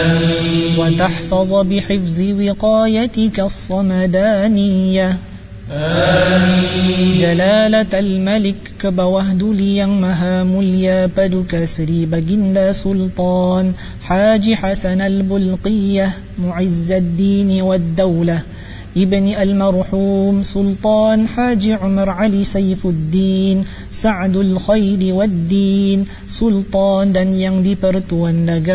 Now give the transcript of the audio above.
وتحفظ بحفظ وقايتك الصمدانية. جلالة الملك كبوهدل yang maha mulia paduka Sri Baginda Sultan Haji Hasan al-Bulqiyah Mu'izzuddin wad-Daulah ibni al-marhum Sultan Haji Umar Ali Saifuddin Sa'dul Khairi wad-Din Sultan dan yang di-Pertuan negara